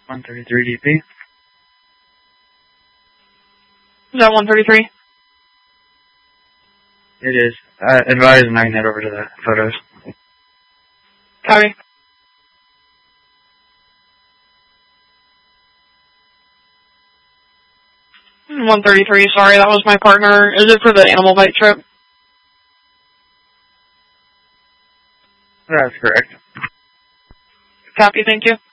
133 DP. Is that 133? It is. Advise and I can head over to the photos. Copy. Hmm, 133, sorry, that was my partner. Is it for the animal bite trip? That's correct. Copy, thank you.